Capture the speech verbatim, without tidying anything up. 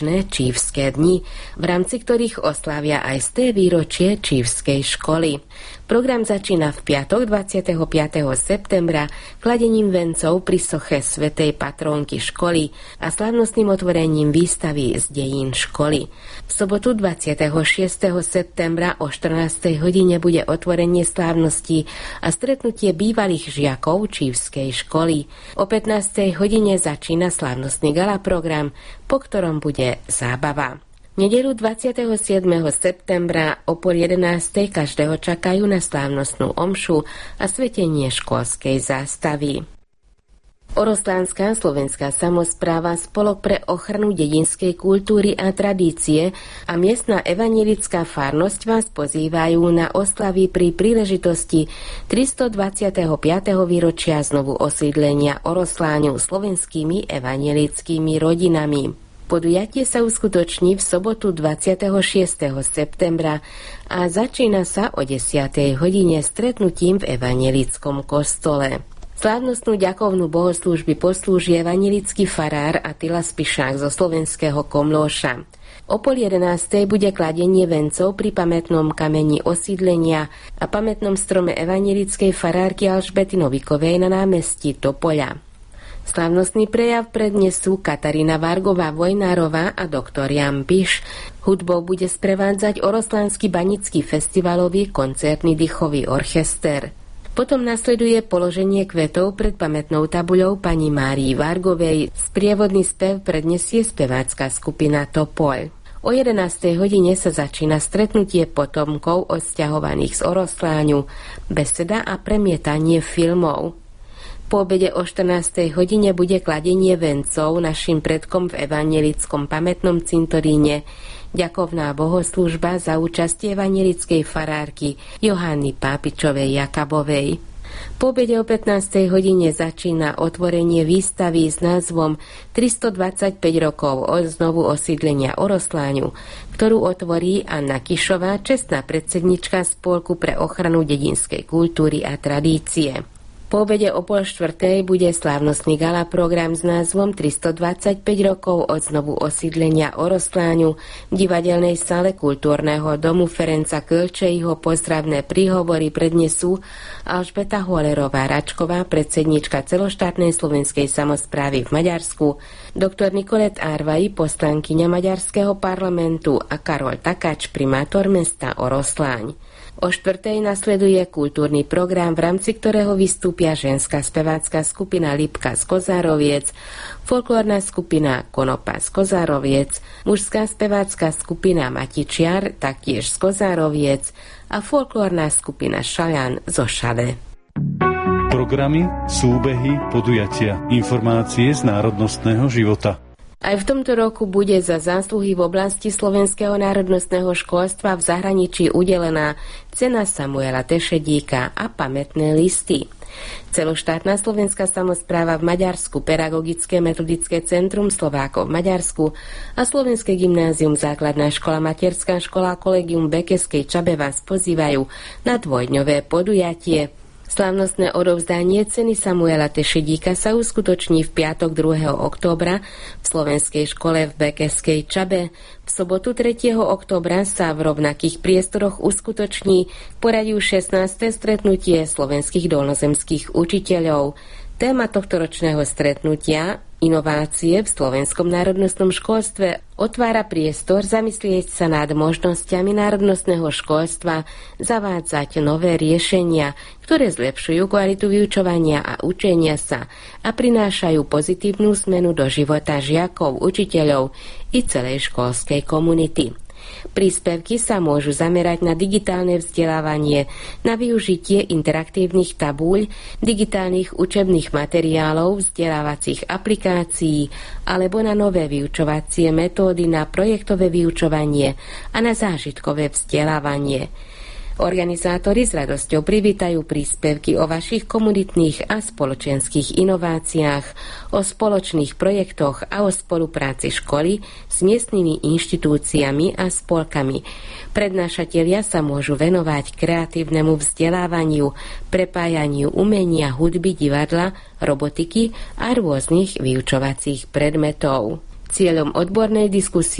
Čívske dni, v rámci ktorých oslávia aj sté výročie Čívskej školy. Program začína v piatok dvadsiateho piateho septembra kladením vencov pri soche svätej patrónky školy a slávnostným otvorením výstavy z dejín školy. V sobotu dvadsiateho šiesteho septembra o štrnástej hodine bude otvorenie slávnosti a stretnutie bývalých žiakov Čívskej školy. O pätnástej hodine začína slávnostný gala program, po ktorom bude zábava. V nedeľu dvadsiateho siedmeho septembra o pol jedenástej každého čakajú na slávnostnú omšu a svetenie školskej zástavy. Oroslánska slovenská samospráva, Spolok pre ochranu dedinskej kultúry a tradície a miestna evanjelická farnosť vás pozývajú na oslavy pri príležitosti tristodvadsiateho piateho výročia znovu osídlenia Orosláňu slovenskými evanjelickými rodinami. Podujatie sa uskutoční v sobotu dvadsiateho šiesteho septembra a začína sa o desiatej hodine stretnutím v evanjelickom kostole. Slávnostnú ďakovnú bohoslúžby poslúži evanjelický farár Attila Spišák zo slovenského Komlóša. O pol jedenástej bude kladenie vencov pri pamätnom kameni osídlenia a pamätnom strome evanjelickej farárky Alžbety Novikovej na námestí Topoľa. Slávnostný prejav prednesú Katarína Vargová-Vojnárová a doktor Jan Piš. Hudbou bude sprevádzať Oroslánsky banický festivalový koncertný dýchový orchester. Potom nasleduje položenie kvetov pred pamätnou tabuľou pani Márii Vargovej. Sprievodný spev prednesie spevácka skupina Topoľ. O jedenástej hodine sa začína stretnutie potomkov odsťahovaných z Orosláňu, beseda a premietanie filmov. Po obede o štrnástej hodine bude kladenie vencov našim predkom v evanjelickom pamätnom cintoríne, ďakovná bohoslúžba za účastie evanjelickej farárky Johanny Pápičovej Jakabovej. Po obede o pätnástej hodine začína otvorenie výstavy s názvom tristodvadsaťpäť rokov od znovu osídlenia Orosláňu, ktorú otvorí Anna Kišová, čestná predsednička Spolku pre ochranu dedinskej kultúry a tradície. Po obede o pol štvrtej bude slávnostný gala program s názvom tristodvadsaťpäť rokov od znovu osídlenia Orosláňu v divadelnej sále kultúrneho domu Ferenca Kölčejho. Pozdravné príhovory prednesú Alžbeta Holerová-Račková, predsednička celoštátnej slovenskej samosprávy v Maďarsku, doktor Nicolet Arvai, poslankyňa Maďarského parlamentu a Karol Takáč, primátor mesta Orosláň. O štvrtej nasleduje kultúrny program, v rámci ktorého vystúpia ženská spevácka skupina Lipka z Kozároviec, folklórna skupina Konopa z Kozároviec, mužská spevácka skupina Matičiar, taktiež z Kozároviec, a folklórna skupina Šajan zo Šale. Programy, súbehy, podujatia, informácie z národnostného života. Aj v tomto roku bude za zásluhy v oblasti slovenského národnostného školstva v zahraničí udelená cena Samuela Tešedíka a pamätné listy. Celoštátna slovenská samospráva v Maďarsku, Pedagogické metodické centrum Slovákov v Maďarsku a Slovenské gymnázium, základná škola, materská škola a kolegium v Bekeskej Čabe vás pozývajú na dvojdňové podujatie. Slávnostné odovzdanie ceny Samuela Tešedíka sa uskutoční v piatok druhého októbra v slovenskej škole v Bekeskej Čabe. V sobotu tretieho októbra sa v rovnakých priestoroch uskutoční poradiu šestnáste stretnutie slovenských dolnozemských učiteľov. Téma tohtoročného stretnutia, inovácie v slovenskom národnostnom školstve, otvára priestor zamyslieť sa nad možnosťami národnostného školstva, zavádzať nové riešenia, ktoré zlepšujú kvalitu vyučovania a učenia sa a prinášajú pozitívnu zmenu do života žiakov, učiteľov i celej školskej komunity. Príspevky sa môžu zamerať na digitálne vzdelávanie, na využitie interaktívnych tabúľ, digitálnych učebných materiálov, vzdelávacích aplikácií alebo na nové vyučovacie metódy, na projektové vyučovanie a na zážitkové vzdelávanie. Organizátori s radosťou privítajú príspevky o vašich komunitných a spoločenských inováciách, o spoločných projektoch a o spolupráci školy s miestnymi inštitúciami a spolkami. Prednášatelia sa môžu venovať kreatívnemu vzdelávaniu, prepájaniu umenia, hudby, divadla, robotiky a rôznych vyučovacích predmetov. Cieľom odbornej diskusie